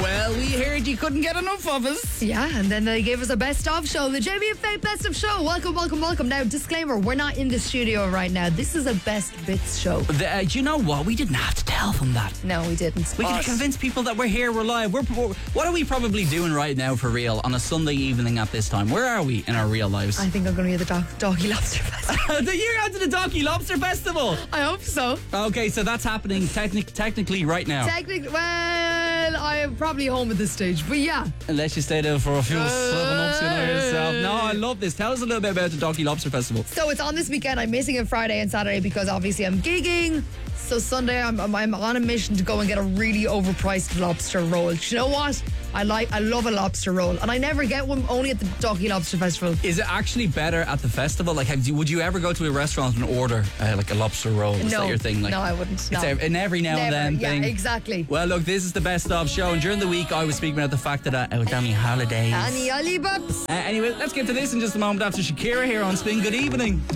Well, we heard you couldn't get enough of us. Yeah, and then they gave us a best of show, the Jamie and Faith best of show. Welcome, welcome, welcome. Now, disclaimer, we're not in the studio right now. This is a best bits show. Do you know what? We didn't have to tell them that. No, we didn't. We could convince people that we're here, we're live. What are we probably doing right now for real on a Sunday evening at this time? Where are we in our real lives? I think I'm going to be at the Doggy Lobster Festival. You're going to the Docky Lobster Festival? I hope so. Okay, so that's happening technically right now. Well, I'm probably home at this stage, but yeah. Unless you stay there for a few 7-ups, you know yourself. No, I love this. Tell us a little bit about the Docky Lobster Festival. So it's on this weekend. I'm missing it Friday and Saturday because obviously I'm gigging. So Sunday I'm on a mission to go and get a really overpriced lobster roll. Do you know what? I love a lobster roll, and I never get one, only at the Docky Lobster Festival. Is it actually better at the festival? Like, would you ever go to a restaurant and order like a lobster roll? Is that your thing? Like, no, I wouldn't. No. It's an every now and then thing. Yeah, exactly. Well, look, this is the best of show, and during the week I was speaking about the fact that I was on my holidays. Annie Ollie Bubs. Anyway, let's get to this in just a moment after Shakira here on Spin. Good evening.